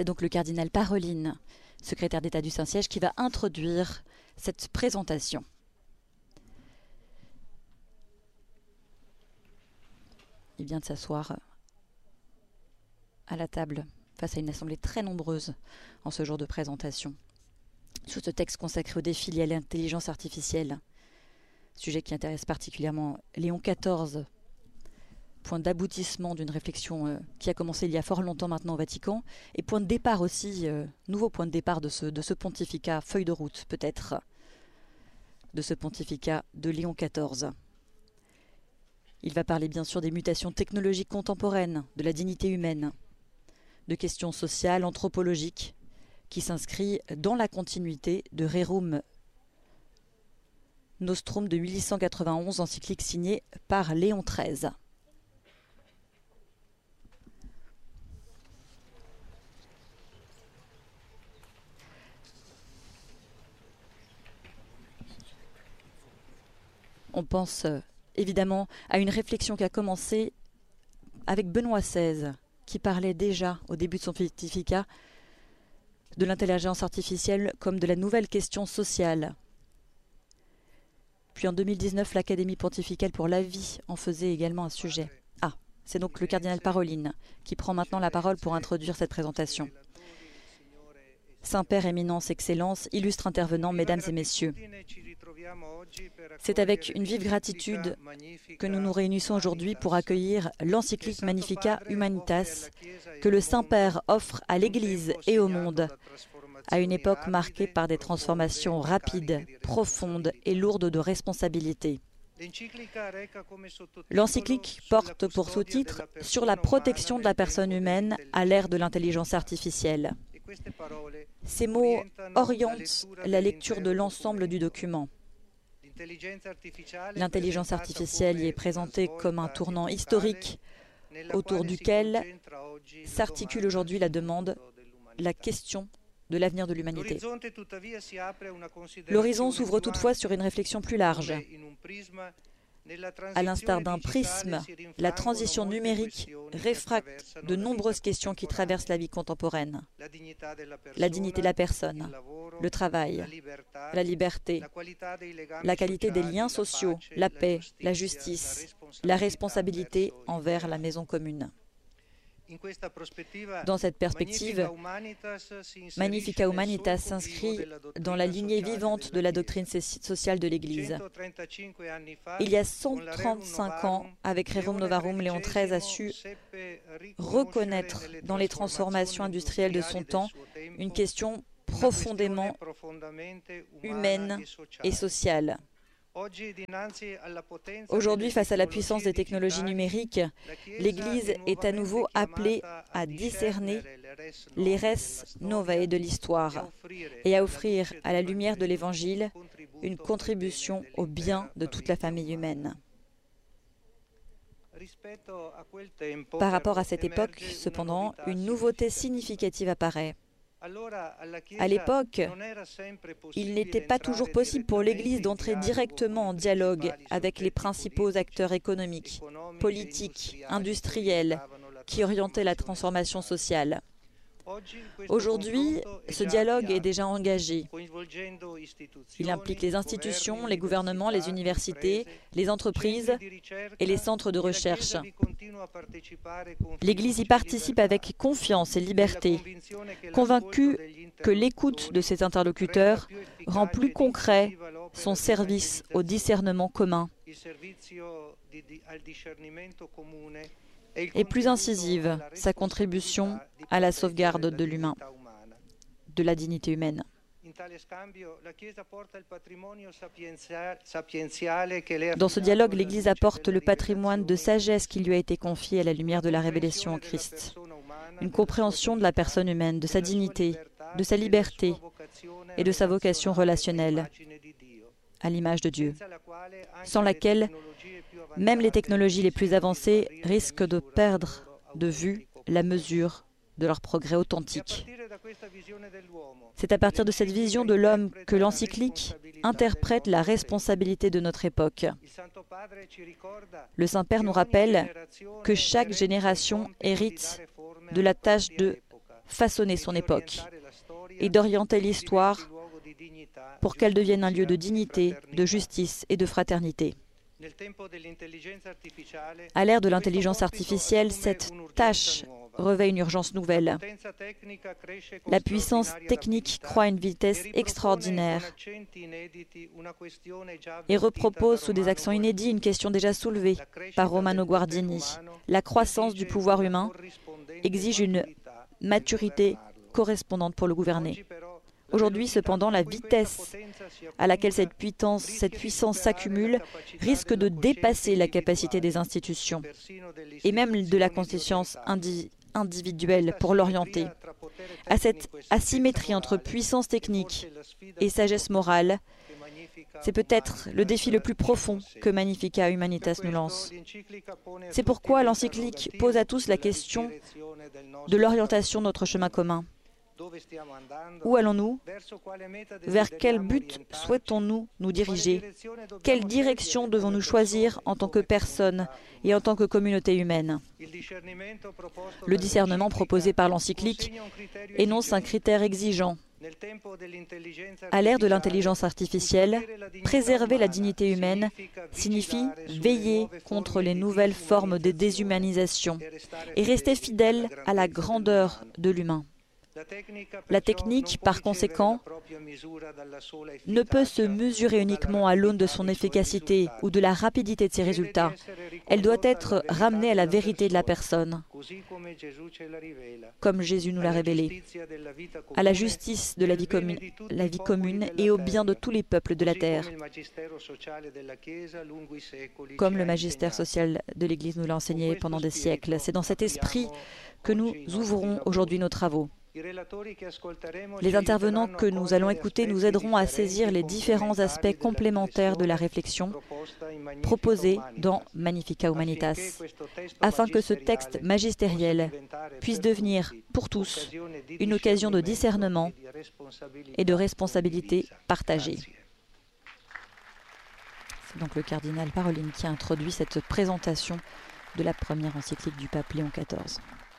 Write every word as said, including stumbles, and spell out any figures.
C'est donc le cardinal Parolin, secrétaire d'État du Saint-Siège, qui va introduire cette présentation. Il vient de s'asseoir à la table face à une assemblée très nombreuse en ce jour de présentation, sur ce texte consacré au défi lié à l'intelligence artificielle, sujet qui intéresse particulièrement Léon quatorze, point d'aboutissement d'une réflexion euh, qui a commencé il y a fort longtemps maintenant au Vatican, et point de départ aussi, euh, nouveau point de départ de ce, de ce pontificat, feuille de route peut-être, de ce pontificat de Léon quatorze. Il va parler bien sûr des mutations technologiques contemporaines, de la dignité humaine, de questions sociales, anthropologiques, qui s'inscrit dans la continuité de Rerum Nostrum de mille huit cent quatre-vingt-onze, encyclique signée par Léon treize. On pense euh, évidemment à une réflexion qui a commencé avec Benoît seize, qui parlait déjà au début de son pontificat de l'intelligence artificielle comme de la nouvelle question sociale. Puis en deux mille dix-neuf, l'Académie pontificale pour la vie en faisait également un sujet. Ah, c'est donc le cardinal Parolin qui prend maintenant la parole pour introduire cette présentation. Saint-Père, Éminence, Excellence, illustres intervenants, Mesdames et Messieurs, c'est avec une vive gratitude que nous nous réunissons aujourd'hui pour accueillir l'encyclique Magnificat Humanitas que le Saint-Père offre à l'Église et au monde, à une époque marquée par des transformations rapides, profondes et lourdes de responsabilités. L'encyclique porte pour sous-titre « Sur la protection de la personne humaine à l'ère de l'intelligence artificielle ». Ces mots orientent la lecture de l'ensemble du document. L'intelligence artificielle y est présentée comme un tournant historique autour duquel s'articule aujourd'hui la demande, la question de l'avenir de l'humanité. L'horizon s'ouvre toutefois sur une réflexion plus large. À l'instar d'un prisme, la transition numérique réfracte de nombreuses questions qui traversent la vie contemporaine. La dignité de la personne, le travail, la liberté, la qualité des liens sociaux, la paix, la justice, la responsabilité envers la maison commune. Dans cette perspective, Magnificat Humanitas s'inscrit dans la lignée vivante de la doctrine sociale de l'Église. Il y a cent trente-cinq ans, avec Rerum Novarum, Léon treize a su reconnaître dans les transformations industrielles de son temps une question profondément humaine et sociale. Aujourd'hui, face à la puissance des technologies numériques, l'Église est à nouveau appelée à discerner les res novae de l'histoire et à offrir à la lumière de l'Évangile une contribution au bien de toute la famille humaine. Par rapport à cette époque, cependant, une nouveauté significative apparaît. À l'époque, il n'était pas toujours possible pour l'Église d'entrer directement en dialogue avec les principaux acteurs économiques, politiques, industriels, qui orientaient la transformation sociale. Aujourd'hui, ce dialogue est déjà engagé. Il implique les institutions, les gouvernements, les universités, les entreprises et les centres de recherche. L'Église y participe avec confiance et liberté, convaincue que l'écoute de ses interlocuteurs rend plus concret son service au discernement commun et plus incisive sa contribution à la sauvegarde de l'humain, de la dignité humaine. Dans ce dialogue, l'Église apporte le patrimoine de sagesse qui lui a été confié à la lumière de la révélation en Christ, une compréhension de la personne humaine, de sa dignité, de sa liberté et de sa vocation relationnelle à l'image de Dieu, sans laquelle même les technologies les plus avancées risquent de perdre de vue la mesure de leur progrès authentique. C'est à partir de cette vision de l'homme que l'encyclique interprète la responsabilité de notre époque. Le Saint-Père nous rappelle que chaque génération hérite de la tâche de façonner son époque et d'orienter l'histoire pour qu'elle devienne un lieu de dignité, de justice et de fraternité. À l'ère de l'intelligence artificielle, cette tâche revêt une urgence nouvelle. La puissance technique croît à une vitesse extraordinaire et repropose sous des accents inédits une question déjà soulevée par Romano Guardini. La croissance du pouvoir humain exige une maturité correspondante pour le gouverner. Aujourd'hui, cependant, la vitesse à laquelle cette puissance, cette puissance s'accumule risque de dépasser la capacité des institutions et même de la conscience indi- individuelle pour l'orienter. À cette asymétrie entre puissance technique et sagesse morale, c'est peut-être le défi le plus profond que Magnificat Humanitas nous lance. C'est pourquoi l'encyclique pose à tous la question de l'orientation de notre chemin commun. Où allons-nous? Vers quel but souhaitons-nous nous diriger? Quelle direction devons-nous choisir en tant que personne et en tant que communauté humaine? Le discernement proposé par l'encyclique énonce un critère exigeant. À l'ère de l'intelligence artificielle, préserver la dignité humaine signifie veiller contre les nouvelles formes de déshumanisation et rester fidèle à la grandeur de l'humain. La technique, par conséquent, ne peut se mesurer uniquement à l'aune de son efficacité ou de la rapidité de ses résultats. Elle doit être ramenée à la vérité de la personne, comme Jésus nous l'a révélé, à la justice de la vie commune, la vie commune et au bien de tous les peuples de la terre, comme le magistère social de l'Église nous l'a enseigné pendant des siècles. C'est dans cet esprit que nous ouvrons aujourd'hui nos travaux. Les intervenants que nous allons écouter nous aideront à saisir les différents aspects complémentaires de la réflexion proposée dans Magnificat Humanitas, afin que ce texte magistériel puisse devenir pour tous une occasion de discernement et de responsabilité partagée. C'est donc le cardinal Parolin qui a introduit cette présentation de la première encyclique du pape Léon quatorze.